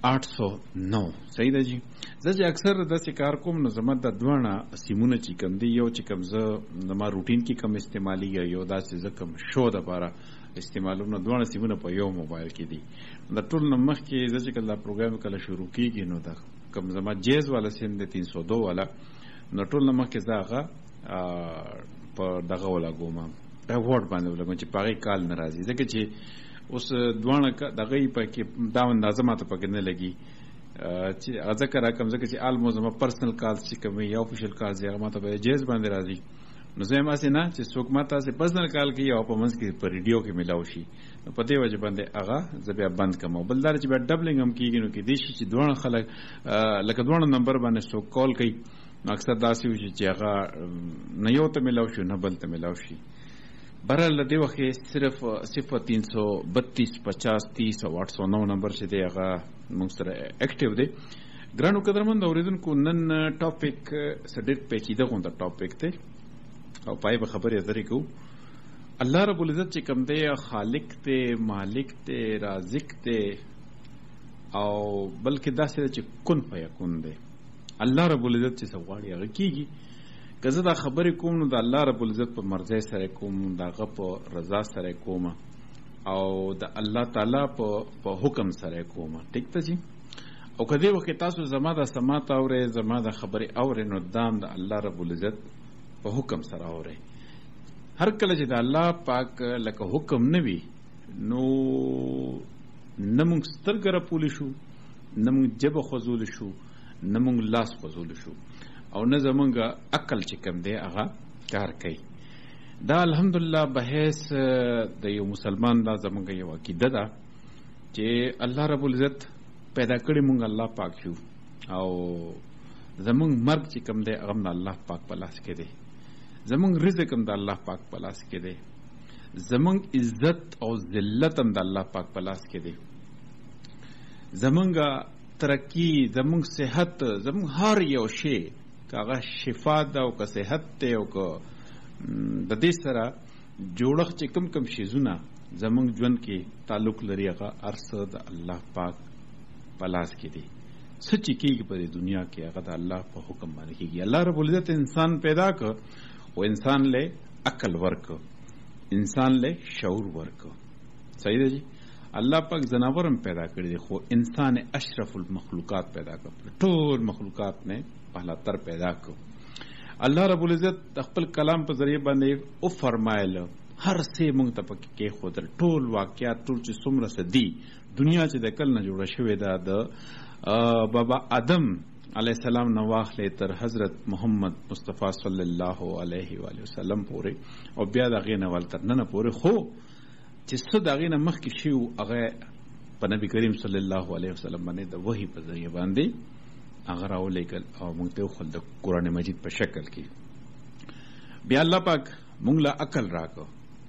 809. صحیح ده جی. زه چې اکثر داسې کار کوم نو زما د دوانه سیمونه چې کوم دی، یو چې کوم زه زما روټین کې کوم استعمالي یو داسې زه کوم شو دپاره استعمالونه دوانه سیمونه په یو موبایل کې دي. د ټول نه مخکې زه چې کله دا پروګرام کله شروع کېږي نو د کوم زما جیز والا سیم دی 302 والا، نو ټول نه مخکې زه هغه په دغه ولګوم، ریوارډ باندې ولګوم چې په هغې کال نه راځي، ځکه چې اوس دوانه دغه یې پکې دا اندازه ماته پکې نه لګي چې ځکه راکم، ځکه چې آلموز زما پرسنل کالز چې کوم یا افیشل کالز یې هغه ماته په جیز باندې راځي. نو زه یم هسې نه چې څوک ماته هسې پرسنل کال کوي او په منځ کې په ریډیو کې میلاو شي، نو په دې وجه باندې هغه زه بیا بند کړم. او بل دا چې بیا ډبلنګ هم کېږي، نو کېدای شي چې دواړه خلک لکه دواړه نمبر باندې څوک کال کوي، نو اکثر داسې وشي چې هغه نه یو ته میلاو شي نه بل ته میلاو شي. برحال د دې وخت صرف 0332 50 30 او 809 نمبر چې دی هغه موږ سره اکټیو دی. ګرانو قدرمند اوریدونکو، نن ټاپک ډېر پیچیده غونډه ټاپک دی او پای به خبرې اترې کوو. الله رب العزت چې کوم دی خالق دی، مالک دی، رازق دی، او بلکې داسې دی چې کن فیکون دی. الله رب العزت چې څه غواړي هغه کېږي. که زه دا خبرې کوم نو د الله رب العزت په مرضۍ سره کوم، د هغه په رضا سره کوم، او د الله تعالی په حکم سره کوم. ټیک ته جي. او که دې وخت تاسو زما د سماعت اورئ، زما د خبرې اورئ، نو دام د الله رب العزت په حکم سره اورئ. هر کله چې د الله پاک لکه حکم نه وي، نو نه موږ سترګه راپولی شو، نه موږ جبه خوځولی شو، نه موږ لاس خوځولی شو، او نه زمونږ عقل چې کوم دی هغه کار کوي. دا الحمدلله بحیث د یو مسلمان دا زمونږ یو عقیده ده چې الله رب العزت پیدا کړي مونږ الله پاک شو، او زمونږ مرګ چې کوم دی هغه د الله پاک په لاس کې دی، زمونږ رزق هم د الله پاک په لاس کې دی، زمونږ عزت او ذلت هم د الله پاک په لاس کې دی، زمونږ ترقی، زمونږ صحت، زمونږ هر یو شی که هغه شفا ده او که صحت دی او که د دې سره جوړښت چې کوم کوم شیزونه زمونږ ژوند کې تعلق لري هغه هر څه د الله پاک په لاس کې دی. څه چې کېږي په دې دنیا کې هغه د الله په حکم باندې کېږي. الله رب العزت انسان پیدا کړ او انسان له عقل ورکړ، انسان له شعور ورکړ. صحیح ده جی. الله پاک زناور هم پیدا کړی دی، خو انسان اشرف المخلوقات پیدا کړ، ټول مخلوقات نه پهلا تر پیدا کړ. الله رب العزت خپل کلام په ذریعه باندې او فرمایل هر څه مونږ ته پکې کې خودل، ټول واقعات، ټول چې څومره سدي دنیا چې د کل نه جوړه شوې ده، د بابا آدم علیه السلام نه واخلې تر حضرت محمد مصطفی صلی الله علیه و آله وسلم پورې، او بیا د هغې نه ول تر ننه پورې، خو چې څه د هغې نه مخکې شوي هغه په نبي کریم صلی الله علیه وسلم باندې د وحي په ذریعه باندې هغه راولېږل او موږ ته وښول د قرآن مجید په شکل کې. بیا الله پاک موږ له عقل راکړو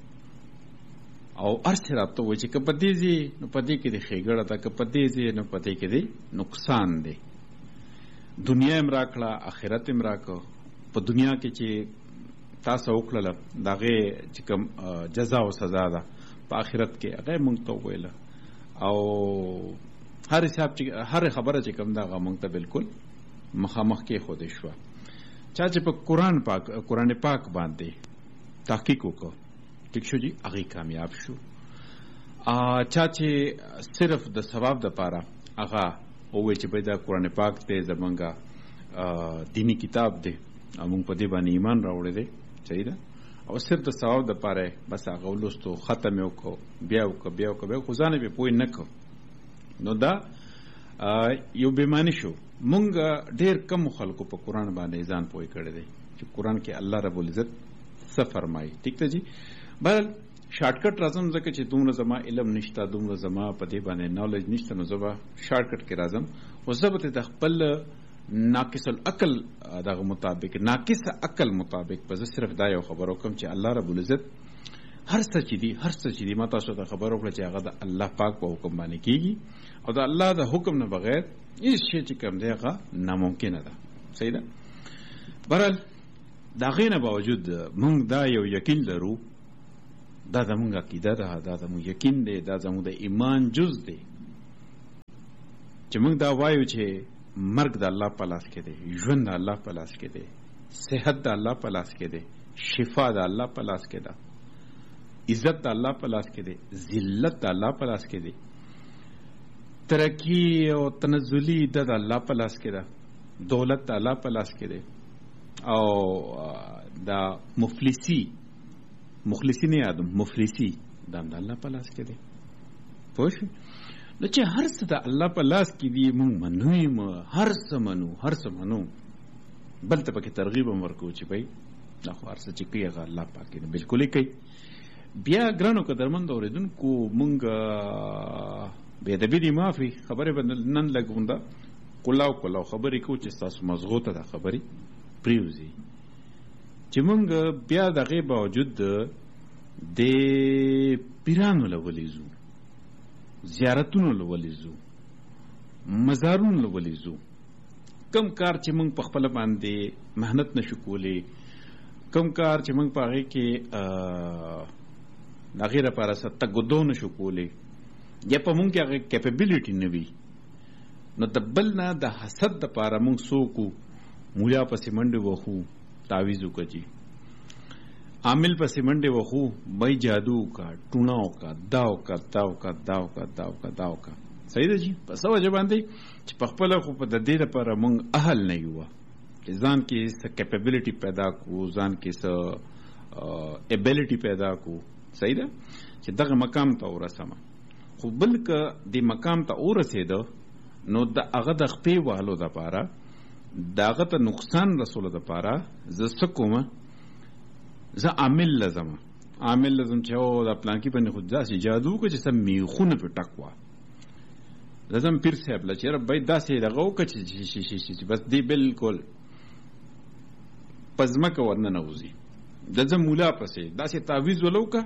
او هر څه راته وایي چې که په دې ځې نو په دې کې د ښېګړه ده، که په دې ځې نو په دې کې د نقصان دی. دنیا هم راکړه، آخرت هم راکړه. په دنیا کې چې تاسو وکړله د هغې چې کوم جزا او سزا ده، په آخرت کې هغه موږ ته وویله، او هر حساب چې هر خبره چې کوم ده هغه موږ ته بالکل مخامخ کې ښودې شوه. چا چې په قرآن پاک باندې تحقیق وکړو، ټیک شو جی، هغه کامیاب شو. چا چې صرف د ثواب دپاره هغه ووایي چې دا قرآن پاک دی زمونږ دینی کتاب دی او موږ په دې باندې ایمان راوړی دی، صحیح ده، او صرف د ثواب دپاره بس هغه ولوستو، ختم یې وکړو، بیا وکړو، خو ځان یې پوه نه کړو، نو دا یو بېماني شو. مونږ ډېر کم خلکو په قرآن باندې ځان پوه کړی دی چې قرآن کې الله رب العزت څه فرمایي. ټیک ته جی. بهرحال شارټکټ راځم، ځکه چې دومره زما علم نشته، دومره زما په دې باندې نالج نشته، نو زه به شارټکټ کې راځم. خو زه به د خپل ناقص العقل دغه مطابق، ناقص عقل مطابق به زه صرف دا یو خبر وکړم چې الله رب العزت هر څه چې دي ما تاسو ته خبر وکړه چې هغه د الله پاک په حکم باندې کېږي، او د الله د حکم نه بغیر هېڅ شی چې کوم دی هغه ناممکنه ده. صحیح ده. بهرحال د هغې نه باوجود موږ دا یو یقین لرو، دا زموږ عقیده ده، دا زموږ یقین دی، دا زموږ د ایمان جز دی چې موږ دا وایو چې مرګ د الله په لاس کې دی، ژوند د الله په لاس کې دی، صحت د الله په لاس کې دی، شفا د الله په لاس کې ده، عزت د الله په لاس کې دی، ذلت د الله په لاس کې دی، ترقی او تنزلی د الله په لاس کې ده، دولت د الله په لاس کې دی، او دا مفلسی نه یادم مفلسی دا د الله په لاس کې دی. پوه شئ؟ نو چې هر څه د الله په لاس کې دي موږ منو، هر څه منو، بل ته پکې ترغیب هم ورکوو چې بھائی دا خو هر څه چې کوي هغه الله پاک دی، بالکل یې کوي. بیا ګرانو قدرمند اورېدونکو، موږ بې ادبي دي معافي، خبرې به نن لږ غونده کلاو خبرې کوو چې ستاسو مزغو ته دا خبرې پرېوځي، چې موږ بیا د هغې باوجود د پیرانو له ولې ځو، زیارتونو له ولې ځو، مزارونو له ولې ځو. کم کار چې موږ په خپله باندې محنت نشو کولی، کم کار چې موږ په هغې کې د هغې لپاره څه تګدو نشو کولی، یا په موږ کې هغه کیپبلیټي نه وي، نو د بل نه د حسد دپاره موږ څوک مولا پسې منډې وهو، تعویز وکړه جي، عامل پسې منډې وهو، بای جادو وکړه، ټوڼه وکړه، دا وکړه. صحیح ده جي؟ په څه وجه باندې چې په خپله خو په د دې لپاره موږ اهل نه یو، چې ځان کې څه کیپبلیټي پیدا کړو، ځان کې څه ایبیلیټي پیدا کړو. صحیح ده؟ چې دغه مقام ته ورسمه. خو بل که د مقام ته ورسېده نو د هغه د خپې وهلو دپاره، د هغه ته نقصان رسولو دپاره زه څه کومه؟ زه عامل لزم چې او دا پلانکي باندې خو داسې جادو وکړه چې څه میخونه پرې ټک وه، زه ځم پیر صاحب له چې یاره باید داسې دغه وکړه چې بس دی بالکل په ځمکه ورننوځي. د ځم مولا پسې داسې تعویز ول وکړه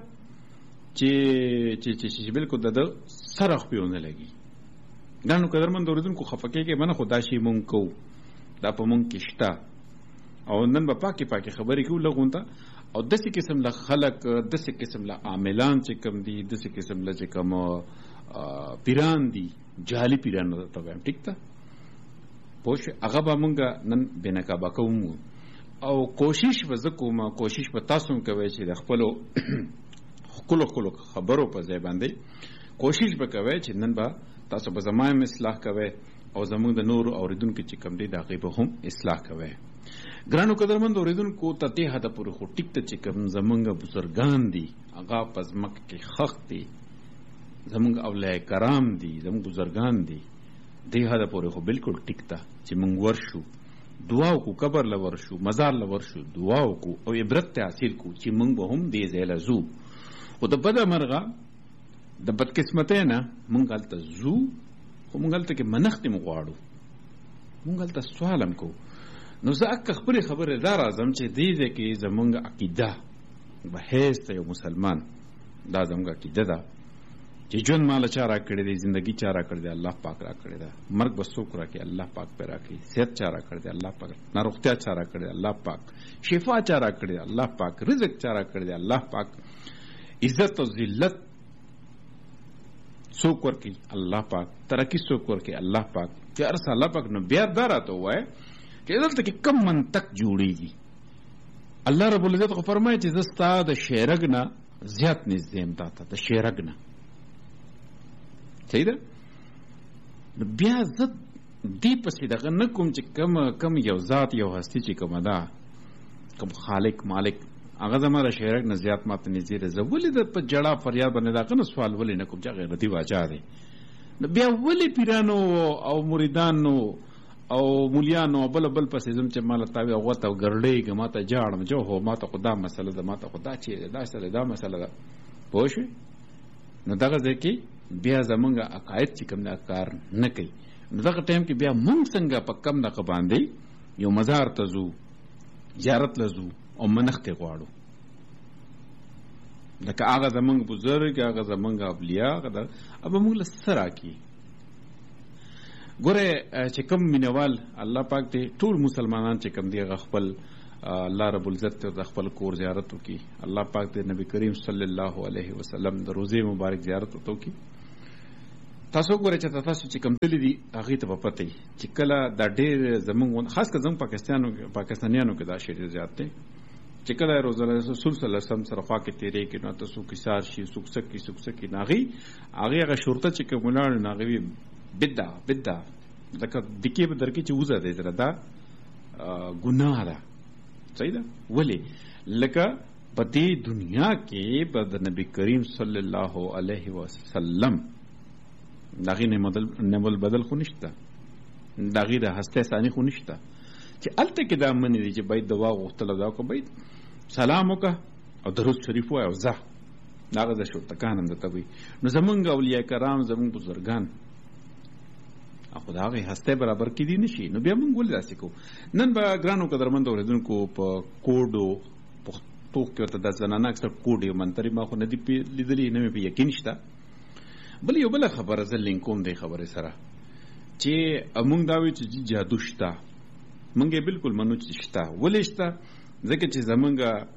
چې بالکل د سر خپې ونه لګي. ګرانو قدرمند اورېدونکو، خفه کېږئ مه نه، خو دا شی مونږ کوو، دا په مونږ کې شته، او نن به پاکې خبرې کوو لږونته. او داسې قسم له خلک، داسې قسم له عاملان چې کوم دي، داسې قسم له چې کوم پیران دي، جعلي پیران ته وایم، ټیک ده؟ پوه شوې؟ هغه به مونږ نن بې نقابه کوو، او کوشش به زه کوم، کوشش به تاسو هم کوئ چې د خپلو خپلو خبرو په ځای باندې کوشش به کوئ چې نن به تاسو به زما هم اصلاح کوئ، او زمونږ د نورو اورېدونکو چې کوم دی د هغې به هم اصلاح کوئ. ګرانو قدرمند اورېدونکو، تر دې حده پورې خو ټیک ته چې کوم زمونږ بزرګان دي هغه په ځمکه کې ښخ دي، زمونږ اولیاء کرام دي، زمونږ بزرګان دي، دې حده پورې خو بالکل ټیک ده چې مونږ ورشو، دعا وکړو، قبر له ورشو، مزار له ورشو، دعا وکړو او عبرت ته حاصل کړو چې مونږ به هم دې ځای له ځو. خو د بده مرغه د بدقسمتۍ نه مونږ هلته ځو، خو مونږ هلته کې منښتې مو غواړو، مونږ هلته سوال هم کوو. نو زه اکه خپلې خبرې دا راځم چې دې ځای کې زمونږ عقیده به حیث ته یو مسلمان، دا زمونږ عقیده ده چې ژوند ماله چا را کړی دی، زندګي چا را کړی دی، الله پاک را کړی ده، مرګ به څوک را کړي، الله پاک پې را کړي، صحت چا را کړی دی، الله پاک، ناروغتیا چا را کړی دی، الله پاک، شفا چا را کړی دی، الله پاک، رزق چا را کړی دی، الله پاک، عزت او ذلت څوک ورکړي، الله پاک، ترقي څوک ورکړي، الله پاک، چې هر څه الله پاک. نو بیا دا راته ووایه چې دلته کې کم منطق جوړېږي. الله رب العزت خو فرمایي چې زه ستا د شیرګ نه زیات نږدې یم تا ته، د شیرګ نه. صحیح ده؟ نو بیا زه دې پسې دغه نه کوم چې کم یو ذات، یو هستي چې کومه ده، کوم خالق مالک، هغه زما د شیرګ نه زیات ماته نږدې ده. زه ولې د په جړا فریاد باندې دغه نه سوال ولې نه کوم چې غیرتي واجه دی؟ نو بیا ولې پیرانو او مریدانو او مولیانو بل پسې ځم چې ماله تاوی هغه ته ګرډېږم، ماته جاړم چې هو ماته خو دا مسله ده، ماته خو دا چیرې دا سره دا مسله ده. پوه شوې؟ نو دغه ځای کې بیا زمونږ عقاید چې کوم دا کار نه کوي. نو دغه ټایم کې بیا مونږ څنګه په کم دغه باندې یو مزار ته ځو، زیارت له ځو او منښتې غواړو، لکه هغه زمونږ بزرګ، هغه زمونږ اولیاء، هغه به مونږ له څه راکړي. ګوره چې کوم مینوال الله پاک دی، ټول مسلمانان چې کوم دی هغه خپل الله رب العزت ته خپل کور زیارت وکړي. الله پاک دی نبی کریم صلی الله علیه وسلم د روزې مبارک زیارت وکړي. تاسو ګورئ چې تاسو چې کوم تللی دي هغې ته به پته وي چې کله دا ډېر زمونږ خاص کر زموږ پاکستانیانو کې دا شی ډېر زیات دی چې کله رسول الله صلی الله علیه وسلم سره خوا کې تېرې کې نو ته څوک ایثار شي څوک څه کي نو هغې هغه شرطه چې کوم ولاړ نو هغې وي بدعه لکه دکې به در کې چې وزه دی زره دا ګناه ده صحیح ده ولې لکه په دې دنیا کې به د نبي کریم صلی الله علیه وسلم د هغې نعمل بدل خو نشته د هغې د هستی ثاني خو نشته چې هلته کې دا منې دي چې باید دوا غوښتل او دا وکړه باید سلام وکړه او درود شریف ووایه او ځه د هغه د شرطکان هم درته وایي نو زمونږ اولیاء کرام زمونږ بزرګان خو د هغې هستی برابر کېدی نه شي نو بیا موږ ولې داسې کوو نن به ګرانو قدرمندو اورېدونکو په کوډو پښتو کې ورته دا زنانه اکثر کوډ یو منتري ما خو نه دي لیدلي نه مې په یقین شته بل یو بله خبره زه لینک کوم دې خبرې سره چې موږ دا وایو چې جادو شته موږ یې بلکل منو چې شته ولې شته ځکه چې زموږ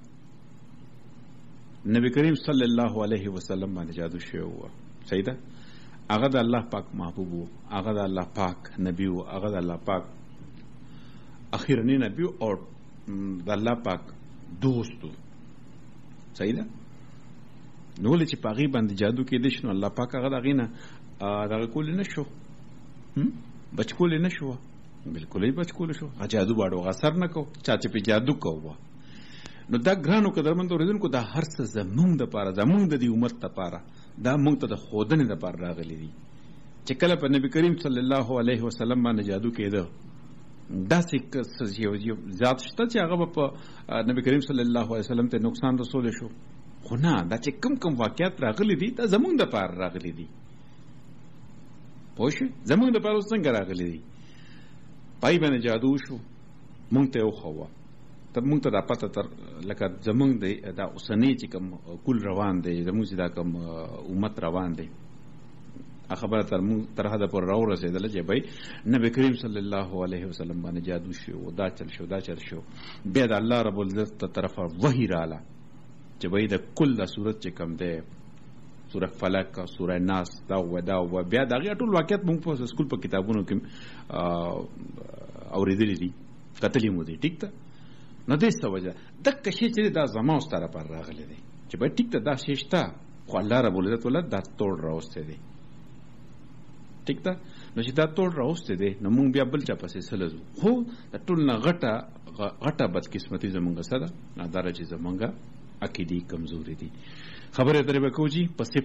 نبی کریم صلی الله علیه وسلم باندې جادو شوی وه صحیح ده هغه د الله پاک محبوب و هغه د الله پاک نبی و هغه د الله پاک اخیرنی نبی او د الله پاک دوست و صحیح ده نو ولې چې په هغې باندې جادو کېدی شي نو الله پاک هغه د هغې نه دغه کولی نه شو بچ کولی نه شو بلکل یې بچ کولی شو هغه جادو باړو هغه اثر نه کو چا چې پې جادو کوه نو دا ګرانو قدرمندو اورېدونکو دا هر څه زمونږ دپاره زمونږ د دې امت دپاره دا موږ ته د ښودنې دپاره راغلي دي چې کله په نبي کریم صلی الله علیه وسلم باندې جادو کېده داسې یو ذات شته چې هغه به په نبي کریم صلی الله علیه وسلم ته نقصان رسولی شو خو نه دا چې کوم واقعیت راغلي دي دا زمونږ دپاره راغلي دي پوه شوې زمونږ دپاره اوس څنګه راغلي دي پای باندې جادو شو موږ ته یې وښوه تب موږ ته دا پته تر لکه زمونږ دا اوسنی چې کوم کول روان دی زمونږ چې دا کوم امت روان دی خبره تر حده پورې راورسېدله چې بھائی نبی کریم صلی الله علیه وسلم باندې جادو شو دا چل شو بیا د الله رب العزت ته طرفه وحی راله چې بھائی د کل دا صورت چې کوم دی سوره فلک سوره ناس دا و بیا د هغې ټول واقعیت موږ په سکول په کتابونو کې اورېدلي دي کتلي مو دي ټیک ده نو دې څه وجه دغه شی چې دا زما او ستا لپاره راغلی دی چې باید ټیک ته دا شی شته خو الله رب العزت ولله دا توړ راوستی دی ټیک ده نو چې دا توړ راوستی دی نو موږ بیا بل چا پسې څه ځو خو د ټول نه غټه بدقسمتي زمونږ څه ده دا چې زمونږ عقیدې کمزوري دي خبرې درې به کوو جي په 0332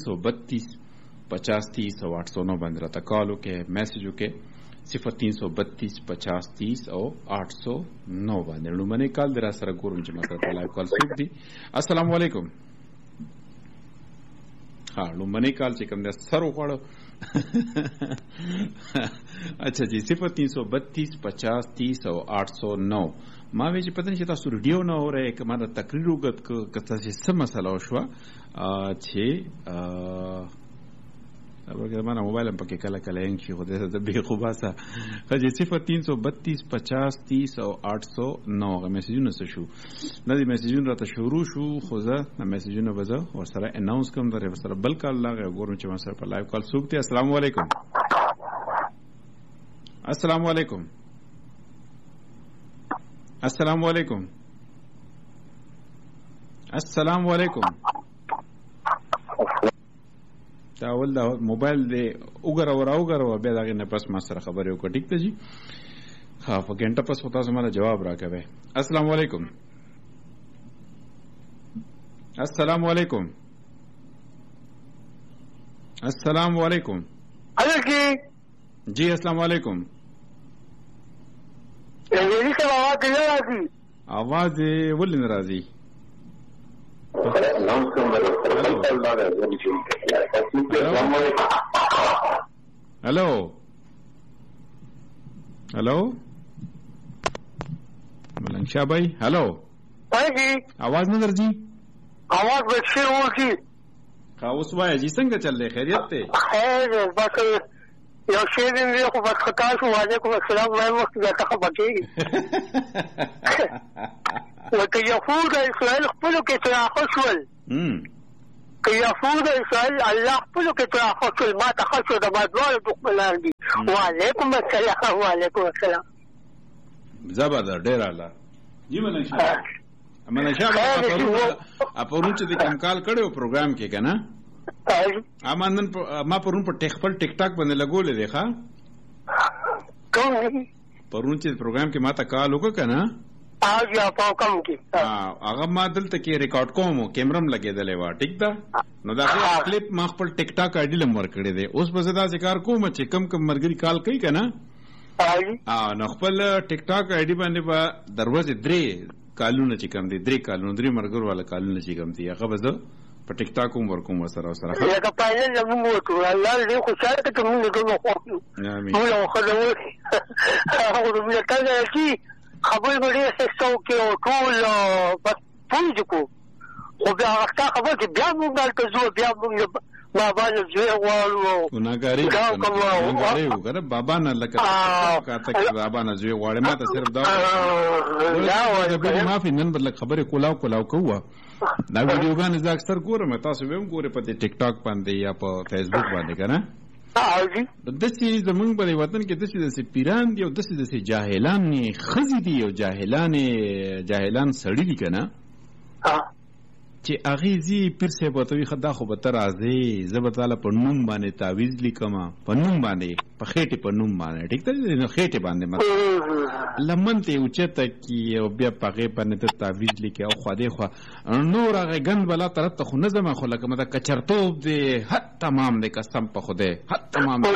50 30 او 809 باندې راته کال وکړئ میسج وکړئ 0332 50 30 او 809 باندې لومړنی کال در سره ګورم چې ما سره په لایو کال څوک دي السلام علیکم ها لومړنی کال چې کوم د سر وخوړو اچھا جی 0332 50 30 او 809 ما وی چې پته نه چې تاسو ریډیو نه اورئ که ما د تقریر وګت که تاسو څه مسله وشوه چې ورګه ما موبایل هم پکې کله هنګ شي خو د بې خوباسه خجې 0332 50 30 او 809 هغه میسجونه څه شو نه دي میسجونه راته شروع شو خو زه میسجونه به زه ورسره اناونس کوم درې ورسره بل کال لاغه ګورم چې ما سره په لایو کال څوک دی السلام علیکم السلام علیکم السلام علیکم السلام علیکم دا اول دا موبایل دی وګوره بیا دغې نه پس ما سره خبرې وکړه ټیک ده جي ها په ګنټه پس خو تاسو ماته جواب راکوئ السلام علیکم السلام علیکم السلام علیکم جی السلام علیکم आवाज ولې نه راځي hello hello मलंग शाह भाई हेलो जी आवाज नजर जी आवाज बच्चे हो जी खाउस वाया जी संग चल रहे खैरियत थे खैर बस यो शेर ने को बस खता से वालेकुम अस्सलाम मैं वक्त जाता खबर की वो तो यहूद इस्राएल खुद के तराखुल که یفود اسرائیل الله خپلو کې ترافه شول ما ته ښه شو د ما دواړه دښمنان دي. وعلیکم السلام. وعلیکم السلام. زبردست ډېر اعلی. جی منشا پرون چې د کمکال کړو پروګرام کې کنه ما پرون په خپل ټیک ټاک باندې لګولې دی ښا کوم پرون چې پروګرام کې ما ته کال وکړه کنه هغه ما دلته کې ریکارډ کوم کیمرم لګېدلې وه ټیک ده نو دا کلیپ ما خپل ټیک ټاک آی ډي لم ورکړی دی. اوس به زه داسې کار کوم چې کم ملګري کال کوي که نه نو خپل ټیک ټاک آی ډي باندې به د ورځې 3 کالونه چې کم دي 3 کالونه 3 ملګرو والا کالونه چې کم دي هغه به زه په ټیک ټاک هم ورکوم ورسره لکه پایله زموږ وکړو الله دې خوشحاله کړي چې موږ ټول خوښ یو موږ وخدمو هغه دې کله چې خبرې به ډېر ښه وکړي او ټول بس پوه کو خو بیا هغه خبره چې بیا موږ دلته ځو بیا موږ بابا نه زوی غواړو ګناهګاري وکړه بابا نه لکه کاته کې بابا نه زوی غواړي ما ته صرف دا معافي نن بدل خبرې کولاو کوو دا ویډیوګان زه اکثر ګورم تاسو به هم ګورئ په ټیک ټاک باندې یا په فیسبوک باندې که نه داسې زمونږ په وطن کې داسې پیران دي او داسې جاهلان ښځې دي او جاهلان سړي دي که نه چې هغې ځي پیر صاحب ورته وي ښه دا خو به ته راځې زه به تاله په نوم باندې تعویز لیکم په نوم باندې په خېټې په نوم باندې ټیک ده نو خېټې باندې لمن ته یې اوچته کړي او بیا په هغې باندې ته تعویز لیکي او خوا دې خوا نور هغې ګند بلا طرف ته خو نه ځم خو لکه مته کچرتوب دی حد تمام دی قسم په خدای حد تمام دی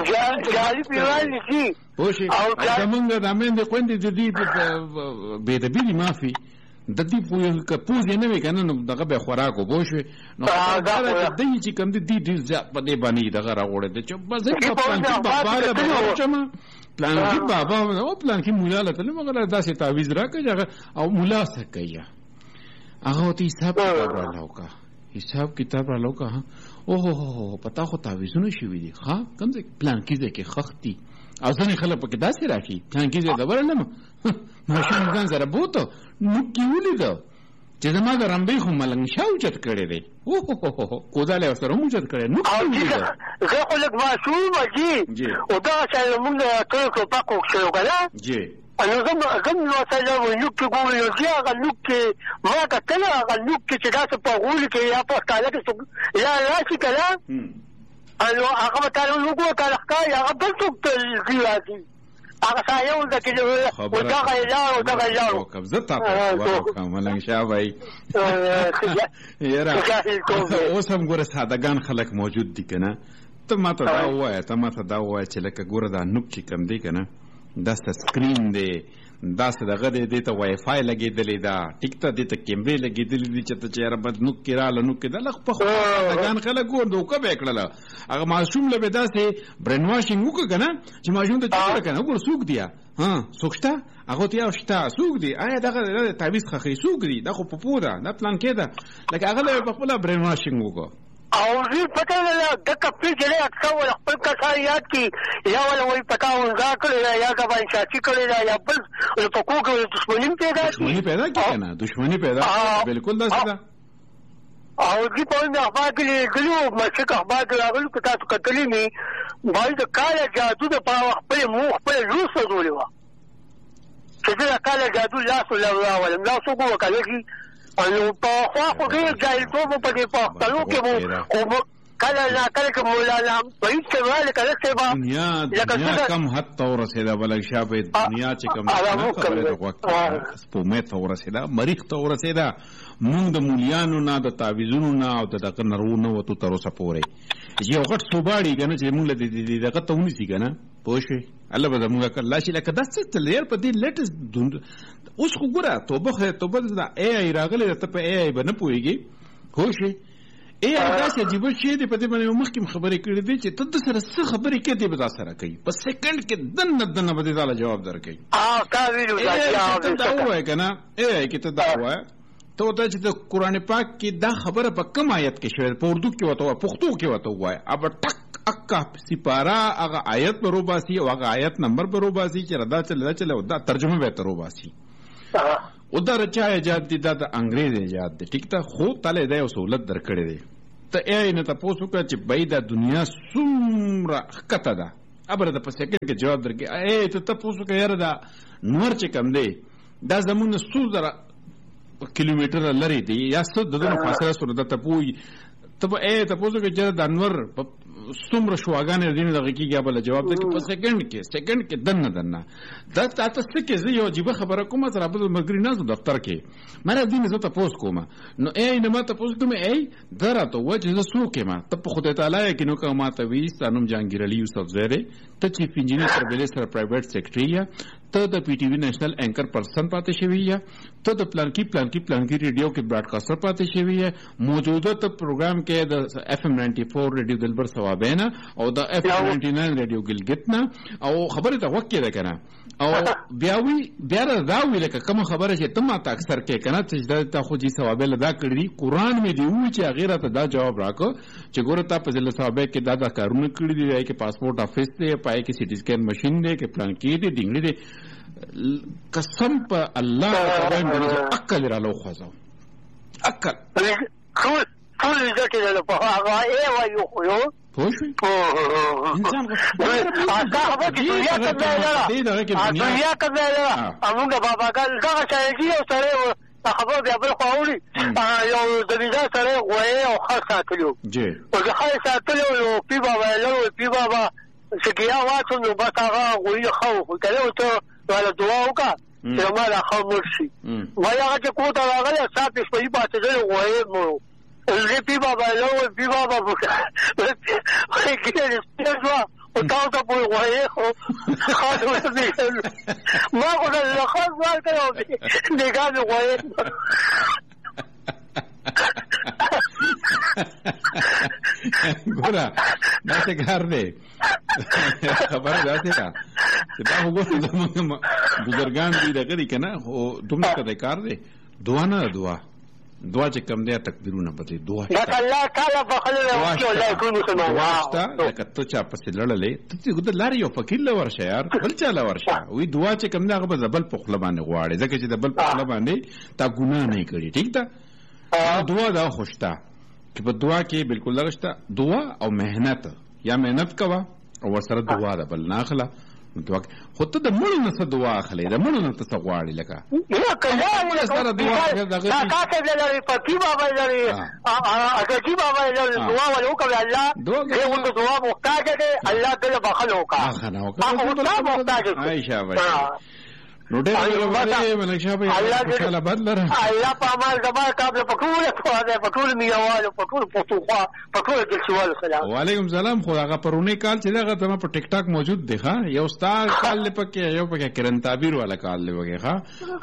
پوه شي زمونږ د میندې خویندې د دې بېدبي دي معافي د دې پوز یې نه وي که نه نو دغه به خوراک وبو شوې نو دی چې کوم دی ډېر زیات په دې باندې دغه راغوړی دی چې بس پلانکي بابا له به وچمه پلانکي بابا او پلانکي مولا له تلم هغه داسې تعویز راکړي او مولا څه کوي هغه ورته حساب کتاب رالاوکه حساب کتاب رالاوکه اوهو پتا خو تعویزونه شوي دي ښه کوم ځای پلانکي ځای کې خښ دي او ځینې خلک پکې داسې راشي پلانکي ځای ډبره نه ماشین ځان سره بوته نوک کې ولیده چې زما د رمبۍ خو ملنګ شا اوچت کړی دی اوهو کوزاله یې ورسره هم اوچت کړی نوک کې ولیده زه خو لږ معصومه جي او دغه شی زمونږ ټول ټوپک وکښی که نه نو زم ورسره نوک کې ګورې نو زه هغه نوک کې ما کتله هغه نوک کې چې داسې په غولي کې یا په ښکاله کې یا راشي که نه نو هغه به تاله وګوره تاله ښکاري هغه بل څوک ته ځي راځي هغه سایه ولده کې دغه یې لاړو دغه یې لاړو زه تا ته ملنګ شاه بھائی یاره اوس هم ګوره سادهګان خلک موجود دي که نه ته ما ته دا ووایه چې لکه ګوره دا نوک چې کم دی که نه داسته سکرین دی داسې دغه دی دې ته وای فای لګېدلې ده ټیک ته دې ته کیمرې لګېدلې دي چې ته چې یاره بد نوک کې راله نوک کې دا لږ په خواږان خلک ګور دوکه به یې کړله هغه ماشوم له به داسې برین واشنګ وکړه که نه چې ماشوم ته چې کړه که نه وګوره څوک دی څوک شته هغه ته یو شته څوک دی آیا دغه تعویز خښوي څوک دی دا خو پپو ده دا پلانکې ده لکه هغه له په خپله برین واشنګ وکړه او زه پته نه دغه پیجلې اکثر ول خپل کسان یاد کی یا ول وای پتا ونځا کړی یا دا باندې شاچی کړی یا بل په کوکو دښمنی پیدا کی نه دښمنی پیدا بالکل داسې ده او دې په نه اخبار کې ګلو مڅک اخبار راغلو که تاسو کتلې می باید کاله جادو د په خپل مو خپل روس زولې و چې دا کاله جادو لاس ولا ولم لا سوق وکړي نو په خوا خو ډېر جاهلتوب په دې پښتنو کې مو کله نه کله کې مولانا بعید سوال کله سبا دنیا کم حد ته ورسېده بلک شاه په دنیا چې کم خبره د غوږ سپومې ته ورسېده مریخ ته ورسېده موږ د مولیانو نه د تعویزونو نه او د دغه نرو نه وتو تر اوسه پورې یو غټ صوباړي که نه چې موږ دغه ته ونیسي که نه پوه شوې الله به زموږ کله شي لکه داسې تلیر په دې لیټسټ اوس خو ګوره توبه دا ای آی راغلی ده ته په ای آی به نه پوهېږي پوه شوې ای آی داسې عجیبه شی دی په دې باندې مخکې خبرې کړې دي چې ته د سره څه خبرې کوې دی به دا سره کوي په سیکنډ کې دنه به دې تاله جواب درکوي دا ووایه که نه ای آی کې ته دا ووایه ته ورته چې د قرآن پاک کې دا خبره په کوم آیت کې شوې په اردو کې ورته ووایه پښتو کې ورته ووایه اب ټک اکا سپاره هغه آیت به روباسي او هغه آیت نمبر به روباسي چې دا چله دا ترجمه به ته روباسي او دا چا ایجاد دي دا د انګریز ایجاد دی ټیک ته خو تاله دا یو سہولت درکړی دی ته اے نه تاسو وکړه چې بای دا دنیا څومره ښکته ده ابره د په سکند کې جواب درکې اے ته تاسو وکړه یاره دا نور چې کم دی دا زمونږ څو زره کیلومتر لري دی یا څه دغه فاصله سره د تپوي ته اے تاسو وکړه چې دا نور څومره شواګانې دین دغه کېږي بل جواب ده چې په سکند کې دنه دا تاسو کې زه یو عجیب خبره کوم سره په مګری نه دفتر کې مره دین زه تاسو کوم نو اے نه ما تاسو کوم اے درته وجه زه سو کې ما ته په خدای تعالی کې نو کوم ما ته وی ستانم جهانگیر علي یوسف زهره ته چیف انجینیر سره بل سره پرایویټ سیکریټری ته د پی ټی وی نېشنل اینکر پرسن پاتې شوی یا ته د پلان کی ریډیو کې براډکاسټر پاتې شوی یا موجوده ته پروګرام کې د اف ام 94 ریډیو دلبر ثوابینا او د اف ام 99 ریډیو ګلګتنا او خبره ته وکړه ده کنه او بیا راوي لکه کوم خبره چې ته ما ته اکثر کې کنه چې دا خو جی ثوابه لدا کړی قرآن می دی و چې غیره ته دا جواب راکو چې ګوره تا په ځل ثوابه کې دا کارونه کړی دی کې پاسپورت افیس دی پای کې سټی سکین ماشين دی کې پلان کې دی ډنګړي دی قسم په الله تعالی باندې عقل را لو خوځو عقل ټول ځکه له په هغه ای وایو خو پوښي انسان هغه چې دنیا کې نه امونږ بابا ګل دا شایي او سره خبر بیا بل خواوري یو د ویزا سره وای او خاصه کړو جی او خاصه کړو یو پی بابا چې کیا واسو نو بس هغه وای خو کله ته ولا دعا وکړه چې ما لا خاموش شي وای هغه چې کوته راغله ساتي په یی پاتې دی وای مو زه پی بابا وای کله سپیږه او تاسو په وای خو خاصه دې ما خو له خاص وال کړو دې ګاډي وای ګورا دا څه کار دی خبره ده چې دا وګورئ زموږ بزرګان دي دغه دي کنه او دومره کده کار دی دعا چې کم دی تقدیرونه بدلي دعا دا الله تعالی بخله او الله کو مسلمان واسطه لکه ته چا پسې لړلې ته ګد لار یو فقیر لورشه یار بل چا لورشه وی دعا چې کم دی هغه به زبل په خپل باندې غواړي ځکه چې د بل په خپل باندې تا ګناه نه کړی ټیک ده دعا دا خوشتا چې په دعا کې بالکل لغشته دعا او مهنت یا مهنت کوا او سره دعا ده بل نه اخلا دعا خو ته د مړو نه څه دعا اخلي د مړو نه څه غواړي لکه یا کله سره دعا دغه تاسو لري پتی بابا لري اګي بابا لري دعا ولوکه الله دغه دعا محتاج دی الله تعالی بخلو کا هغه محتاج دی عائشہ نو ډېر ورته ملکشاه په الله بدلره الله په عمل زما قبل پکول میوالو پکول پوتوخوا پکول د سوال سلام وعلیکم السلام خو هغه پرونی کال چې دغه ته په ټیک ټاک موجود دی ښا یو استاد کال لپاره یو پکې کرن تعبیر والا کال لوګي ښا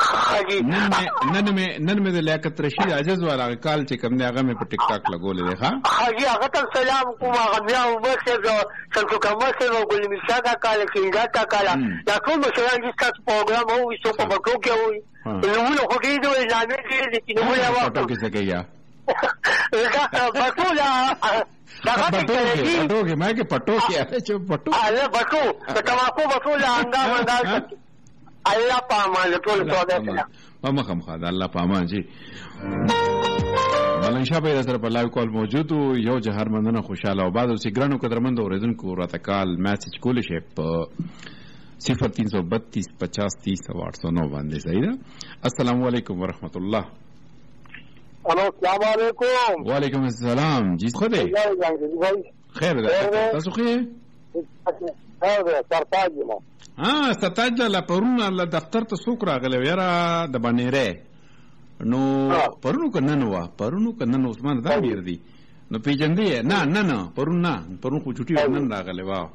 نن مې د لیاقت رشید عجز والا کال چې کوم دی هغه مې په ټیک ټاک لګولې دی ښا حاجی هغه ته سلام کوم هغه بیا وبخښه څنګه کوم څه وګول میشاګه کال څنګه تا کال دا کوم څه راځي تاسو پروګرام او وي څو په بټو کې وي نو له خو دې دوی ځانې دې چې نو له واټو کې څه کېیا بټو لا بټو کې ما کې پټو کې چې پټو الله بټو تماکو بټو لا انګا مندا الله پامان ټول ته ده مخم خدای الله پامان جی ملنګ شاه به سره په لایو کال موجود یو جهر مندنه خوشاله او بعد اوسې ګرانو قدرمند اوریدونکو راته کال میسج کول شي په 03325030 باندې صحیح ده السلام علیکم ورحمت الله السلام علیکم وعلیکم السلام جی خدای خیر ده تاسو خیر سرتاج سرتاج لا پرون الله دفتر ته څوک راغلی یاره د باندې نو پرونو کنه عثمان دا میر دی نو پیجندې نه پرون خو چټي نن راغلی واه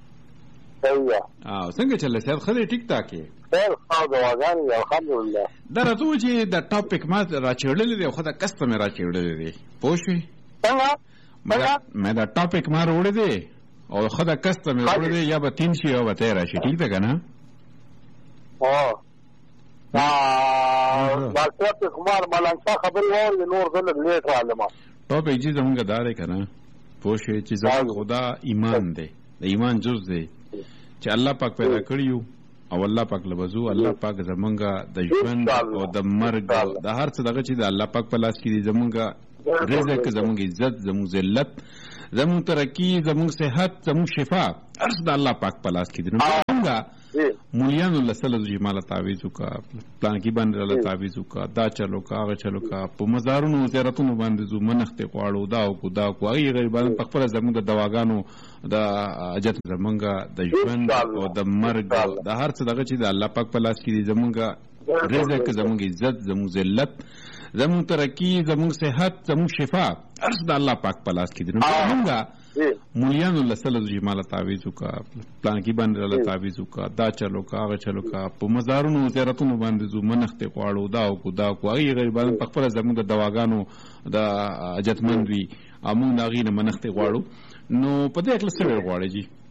څنګه چل سیاد خدای ټیک ټاک خیر الحمدلله دا راځو چې د ټاپک ما راچړلې دی خو دا کسته مې راچړلې دی پوه شئ مې دا ټاپک ما وروړې دی او خدای کسته مې وروړې دی یا به 3 شي او به 13 شي ټیک ده کنه ډاکټر کومار ملنګ خبرې وره نور غل لیټ عالمه ټاپک چې زمونږ دارې کنه پوه شئ چې زمونږ خدا ایمان دی د ایمان جز دی چې الله پاک پیدا کړیو او الله پاک لبزو الله پاک زمونږه د ژوند او د مرګ د هر څه دغه چې د الله پاک په لاس کې دی زمونږه رزق زمونږ عزت زمونږ ذلت زمونږ ترقی زمونږ صحت زمونږ شفا هر څه د الله پاک په لاس کې دي. نو څنګه مولیانو لسله چې مال تعویذ وکا پلان کې باندې الله تعویذ وکا دا چلو کا هغه چلو کا په مزارونو زیارتونو باندې زو منخته غواړو دا او دا کو هغه غریبانو په خپل زموږ د دواګانو د اجت زمونږ د ژوند او د مرګ د هر څه دغه چې د الله پاک په لاس کې دي. زمونږ رزق زمونږ عزت زمونږ ذلت زمونږ ترقی زمونږ صحت زمونږ شفا هر څه د الله پاک په لاس کې دي. نو څنګه مولیانو لسله چې مال تعویذ وکا پلان کې باندې الله تعویذ وکا دا چلو کا هغه چلو کا په مزارونو زیارتونو باندې زو منخته غواړو دا او دا کو هغه غریبانو په خپل زموږ د دواګانو د اجتمند وي امون داغینه منخته غواړو. نو په دې کې څه غواړي جی